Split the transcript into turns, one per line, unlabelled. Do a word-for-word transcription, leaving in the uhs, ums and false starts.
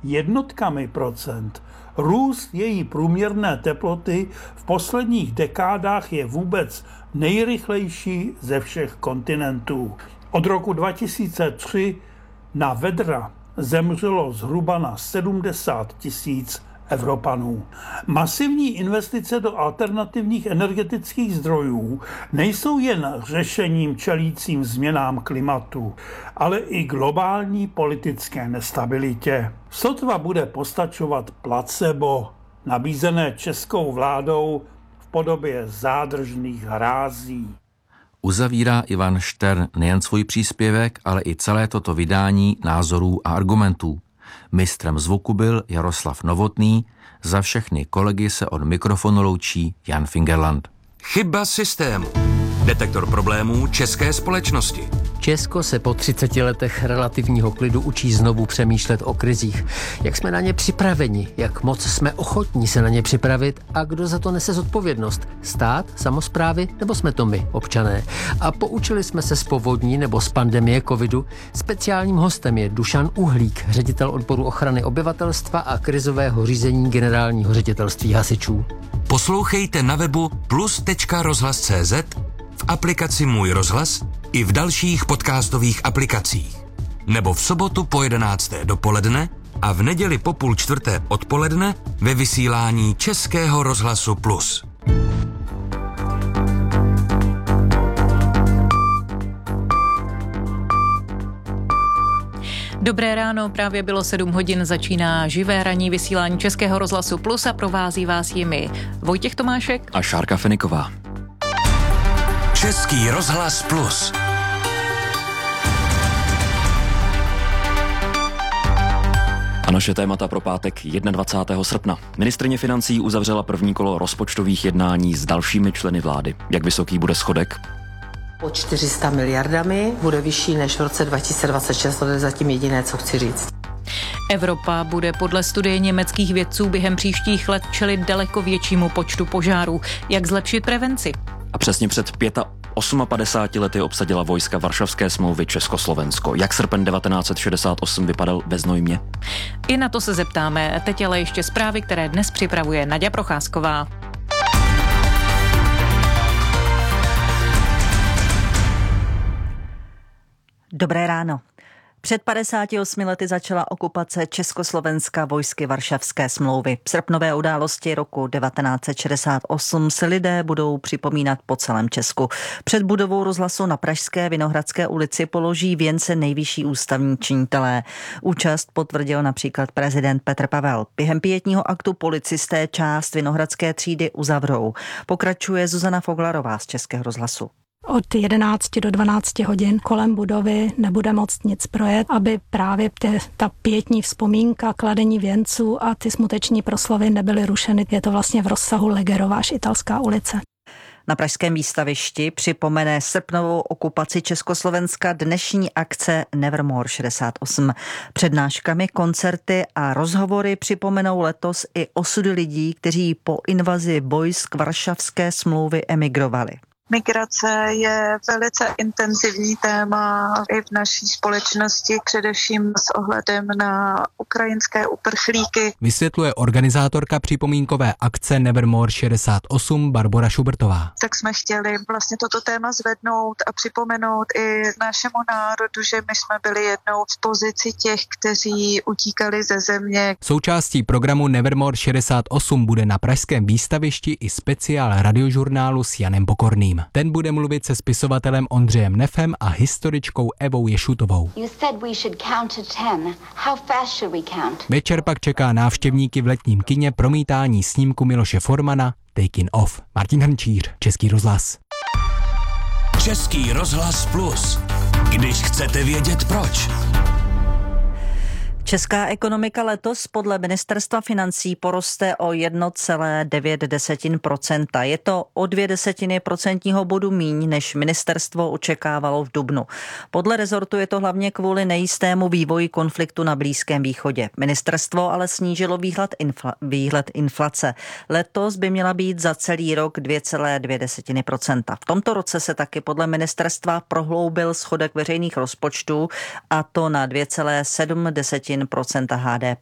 jednotkami procent. Růst její průměrné teploty v posledních dekádách je vůbec nejrychlejší ze všech kontinentů. Od roku dva tisíce tři na vedra zemřelo zhruba na sedmdesát tisíc Evropanů. Masivní investice do alternativních energetických zdrojů nejsou jen řešením čelícím změnám klimatu, ale i globální politické nestabilitě. Sotva bude postačovat placebo nabízené českou vládou v podobě zádržných hrází.
Uzavírá Ivan Štern nejen svůj příspěvek, ale i celé toto vydání názorů a argumentů. Mistrem zvuku byl Jaroslav Novotný, za všechny kolegy se od mikrofonu loučí Jan Fingerland.
Chyba systému. Detektor problémů české společnosti.
Česko se po třiceti letech relativního klidu učí znovu přemýšlet o krizích. Jak jsme na ně připraveni, jak moc jsme ochotní se na ně připravit a kdo za to nese zodpovědnost? Stát, samosprávy nebo jsme to my, občané? A poučili jsme se z povodní nebo z pandemie covidu? Speciálním hostem je Dušan Uhlík, ředitel odboru ochrany obyvatelstva a krizového řízení generálního ředitelství hasičů.
Poslouchejte na webu plus tečka rozhlas tečka cé zet, v aplikaci Můj rozhlas i v dalších podcastových aplikacích. Nebo v sobotu po jedenácté dopoledne a v neděli po půl čtvrté odpoledne ve vysílání Českého rozhlasu Plus.
Dobré ráno, právě bylo sedm hodin, začíná živé ranní vysílání Českého rozhlasu Plus a provází vás jimi Vojtěch Tomášek
a Šárka Feniková.
Český rozhlas Plus.
A naše témata pro pátek dvacátého prvního srpna. Ministryně financí uzavřela první kolo rozpočtových jednání s dalšími členy vlády. Jak vysoký bude schodek?
Pod čtyři sta miliardami, bude vyšší než v roce dva tisíce dvacet šest, to je zatím jediné, co chci říct.
Evropa bude podle studie německých vědců během příštích let čelit daleko většímu počtu požárů. Jak zlepšit prevenci?
A přesně před padesát osmi lety obsadila vojska Varšavské smlouvy Československo. Jak srpen devatenáct set šedesát osm vypadal ve Znojmě?
I na to se zeptáme. Teď ale ještě zprávy, které dnes připravuje Naďa Procházková.
Dobré ráno. Před padesáti osmi lety začala okupace Československa vojsky Varšavské smlouvy. Srpnové události roku devatenáct set šedesát osm se lidé budou připomínat po celém Česku. Před budovou rozhlasu na Pražské Vinohradské ulici položí věnce nejvyšší ústavní činitelé. Účast potvrdil například prezident Petr Pavel. Během pietního aktu policisté část Vinohradské třídy uzavřou. Pokračuje Zuzana Foglarová z Českého rozhlasu.
Od jedenácti do dvanácti hodin kolem budovy nebude moct nic projet, aby právě tě, ta pětní vzpomínka, kladení věnců a ty smuteční proslovy nebyly rušeny. Je to vlastně v rozsahu Legerováš Italská ulice.
Na pražském výstavišti připomene srpnovou okupaci Československa dnešní akce Nevermore šedesát osm. Přednáškami, koncerty a rozhovory připomenou letos i osudy lidí, kteří po invazi vojsk Varšavské smlouvy emigrovali.
Migrace je velice intenzivní téma i v naší společnosti, především s ohledem na ukrajinské uprchlíky.
Vysvětluje organizátorka připomínkové akce Nevermore šedesát osm Barbora Šubertová.
Tak jsme chtěli vlastně toto téma zvednout a připomenout i našemu národu, že my jsme byli jednou z pozici těch, kteří utíkali ze země.
Součástí programu Nevermore šedesát osm bude na pražském výstavišti i speciál radiožurnálu s Janem Pokorným. Ten bude mluvit se spisovatelem Ondřejem Nefem a historičkou Evou Ješutovou. Večer pak čeká návštěvníky v letním kině promítání snímku Miloše Formana Taken Off. Martin Hrnčíř, Český rozhlas.
Český rozhlas Plus. Když chcete vědět proč.
Česká ekonomika letos podle ministerstva financí poroste o jedna celá devět procenta. Je to o dvě desetiny procentního bodu míň, než ministerstvo očekávalo v dubnu. Podle rezortu je to hlavně kvůli nejistému vývoji konfliktu na Blízkém východě. Ministerstvo ale snížilo výhled, infla, výhled inflace. Letos by měla být za celý rok dvě celá dvě procenta. V tomto roce se taky podle ministerstva prohloubil schodek veřejných rozpočtů, a to na dvě celá sedm procenta H D